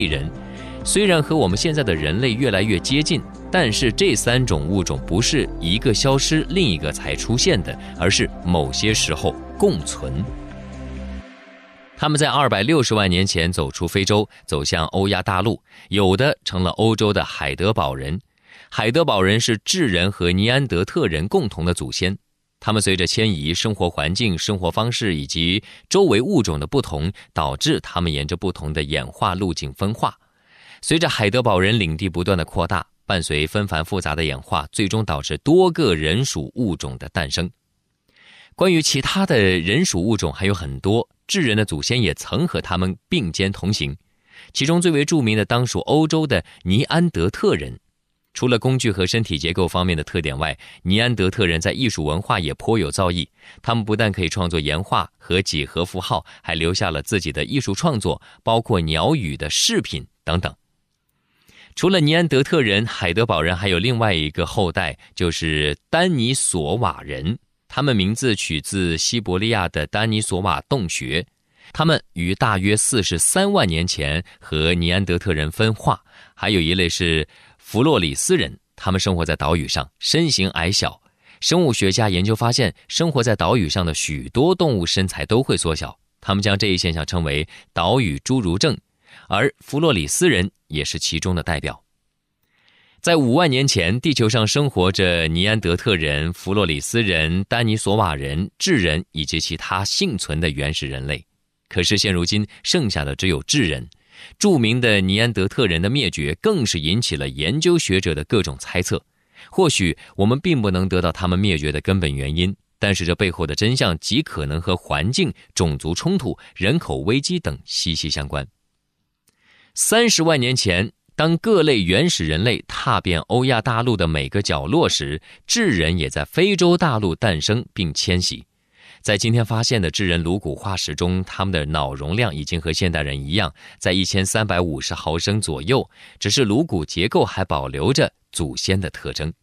人。虽然和我们现在的人类越来越接近，但是这3种物种不是一个消失另一个才出现的，而是某些时候共存。他们在260万年前走出非洲，走向欧亚大陆，有的成了欧洲的海德堡人。海德堡人是智人和尼安德特人共同的祖先，他们随着迁移、生活环境、生活方式以及周围物种的不同，导致他们沿着不同的演化路径分化。随着海德堡人领地不断的扩大，伴随纷繁复杂的演化，最终导致多个人属物种的诞生。关于其他的人属物种还有很多，智人的祖先也曾和他们并肩同行。其中最为著名的当属欧洲的尼安德特人。除了工具和身体结构方面的特点外，尼安德特人在艺术文化也颇有造诣。他们不但可以创作岩画和几何符号，还留下了自己的艺术创作，包括鸟语的饰品等等。除了尼安德特人，海德堡人还有另外一个后代，就是丹尼索瓦人。他们名字取自西伯利亚的丹尼索瓦洞穴。他们于大约43万年前和尼安德特人分化。还有一类是弗洛里斯人，他们生活在岛屿上，身形矮小。生物学家研究发现，生活在岛屿上的许多动物身材都会缩小，他们将这一现象称为岛屿侏儒症，而弗洛里斯人也是其中的代表。在5万年前，地球上生活着尼安德特人、弗洛里斯人、丹尼索瓦人、智人以及其他幸存的原始人类。可是现如今剩下的只有智人。著名的尼安德特人的灭绝更是引起了研究学者的各种猜测。或许我们并不能得到他们灭绝的根本原因，但是这背后的真相极可能和环境、种族冲突、人口危机等息息相关。30万年前，当各类原始人类踏遍欧亚大陆的每个角落时，智人也在非洲大陆诞生并迁徙。在今天发现的智人颅骨化石中，他们的脑容量已经和现代人一样，在1350毫升左右，只是颅骨结构还保留着祖先的特征。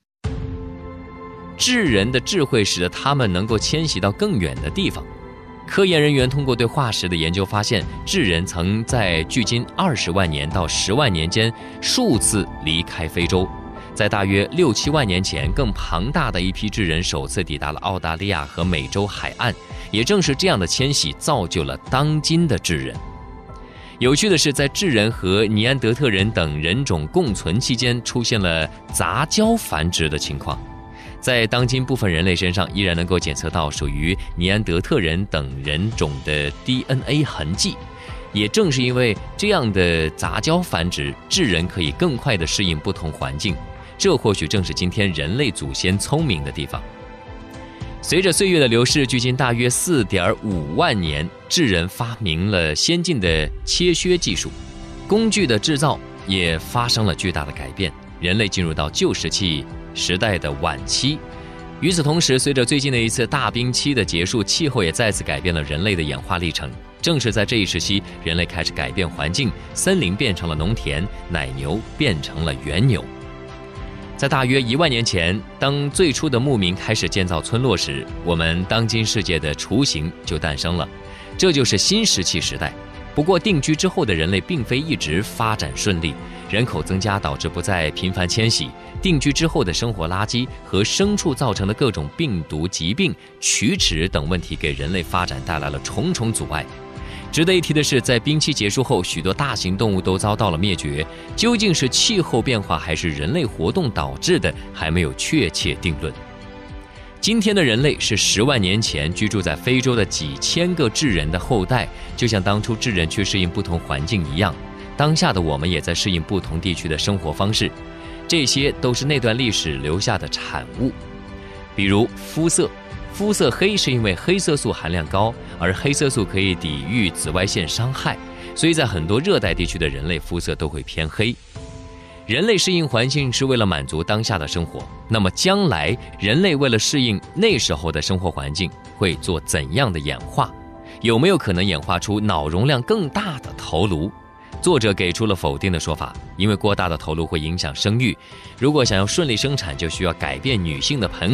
智人的智慧使得他们能够迁徙到更远的地方。科研人员通过对化石的研究发现，智人曾在距今20万年到10万年间数次离开非洲。在大约6、7万年前，更庞大的一批智人首次抵达了澳大利亚和美洲海岸。也正是这样的迁徙造就了当今的智人。有趣的是，在智人和尼安德特人等人种共存期间，出现了杂交繁殖的情况。在当今部分人类身上依然能够检测到属于尼安德特人等人种的 DNA 痕迹。也正是因为这样的杂交繁殖，智人可以更快地适应不同环境，这或许正是今天人类祖先聪明的地方。随着岁月的流逝，距今大约4.5万年，智人发明了先进的切削技术，工具的制造也发生了巨大的改变，人类进入到旧石器时代的晚期。与此同时，随着最近的一次大冰期的结束，气候也再次改变了人类的演化历程。正是在这一时期，人类开始改变环境，森林变成了农田，奶牛变成了原牛。在大约1万年前，当最初的牧民开始建造村落时，我们当今世界的雏形就诞生了，这就是新石器时代。不过定居之后的人类并非一直发展顺利，人口增加导致不再频繁迁徙，定居之后的生活垃圾和牲畜造成的各种病毒疾病、龋齿等问题给人类发展带来了重重阻碍。值得一提的是，在冰期结束后，许多大型动物都遭到了灭绝，究竟是气候变化还是人类活动导致的，还没有确切定论。今天的人类是10万年前居住在非洲的几千个智人的后代，就像当初智人去适应不同环境一样，当下的我们也在适应不同地区的生活方式，这些都是那段历史留下的产物。比如肤色，肤色黑是因为黑色素含量高，而黑色素可以抵御紫外线伤害，所以在很多热带地区的人类肤色都会偏黑。人类适应环境是为了满足当下的生活，那么将来人类为了适应那时候的生活环境会做怎样的演化？有没有可能演化出脑容量更大的头颅？作者给出了否定的说法，因为过大的头颅会影响生育，如果想要顺利生产，就需要改变女性的盆